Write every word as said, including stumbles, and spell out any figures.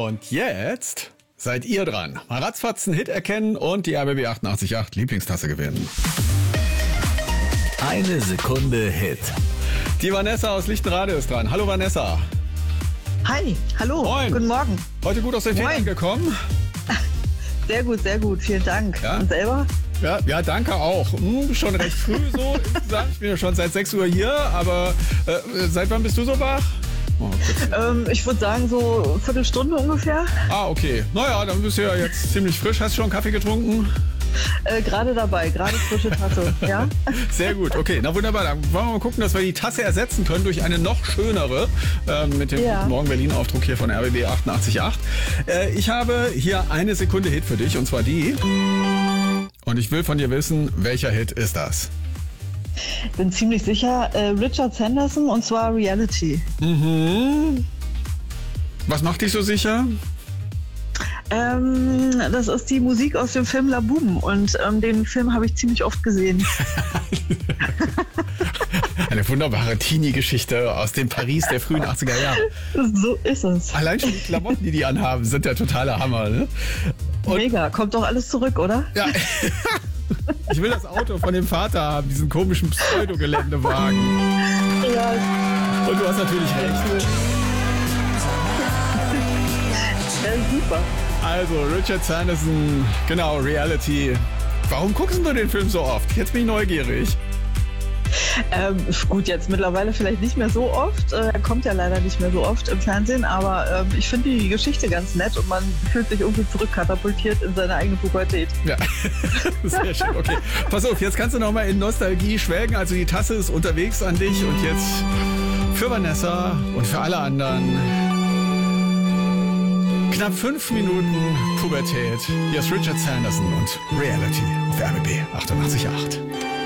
Und jetzt seid ihr dran. Mal ratzfatz einen Hit erkennen und die R B B achtundachtzig Komma acht Lieblingstasse gewinnen. Eine Sekunde Hit. Die Vanessa aus Lichtenrade ist dran. Hallo Vanessa. Hi, hallo, Moin. Guten Morgen. Heute gut aus den Ferien Moin. gekommen? Sehr gut, sehr gut, vielen Dank. Ja? Und selber? Ja, ja, danke auch. Hm, schon recht früh so insgesamt. Ich bin ja schon seit sechs Uhr hier, aber äh, seit wann bist du so wach? Oh, Ähm, ich würde sagen so eine Viertelstunde ungefähr. ah, okay. Naja, dann bist du ja jetzt ziemlich frisch. Hast du schon Kaffee getrunken? Äh, gerade dabei, gerade frische Tasse, ja? Sehr gut, okay. Na wunderbar. Dann wollen wir mal gucken, dass wir die Tasse ersetzen können durch eine noch schönere äh, mit dem Ja. Guten Morgen Berlin-Aufdruck hier von R B B achtundachtzig Komma acht. Äh, ich habe hier eine Sekunde Hit für dich und zwar die. Und ich will von dir wissen, welcher Hit ist das? Bin ziemlich sicher, äh, Richard Sanderson und zwar Reality. Mhm. Was macht dich so sicher? Ähm, das ist die Musik aus dem Film La Boum und ähm, den Film habe ich ziemlich oft gesehen. Eine wunderbare Teenie-Geschichte aus dem Paris der frühen achtziger Jahre. So ist es. Allein schon die Klamotten, die die anhaben, sind der totale Hammer. Ne? Und Mega, kommt doch alles zurück, oder? ja, ich will das Auto von dem Vater haben, diesen komischen Pseudo-Geländewagen. Ja, Und du hast natürlich recht. ja super. Also, Richard Sanderson, genau, Reality. Warum guckst du den Film so oft? Jetzt bin ich neugierig. Ähm, gut, jetzt mittlerweile vielleicht nicht mehr so oft. Äh, Er kommt ja leider nicht mehr so oft im Fernsehen, aber ähm, ich finde die Geschichte ganz nett und man fühlt sich irgendwie zurückkatapultiert in seine eigene Pubertät. Ja, sehr schön. Okay, pass auf, jetzt kannst du noch mal in Nostalgie schwelgen. Also die Tasse ist unterwegs an dich und jetzt für Vanessa und für alle anderen knapp fünf Minuten Pubertät. Hier ist Richard Sanderson und Reality auf R B B achtundachtzig Komma acht.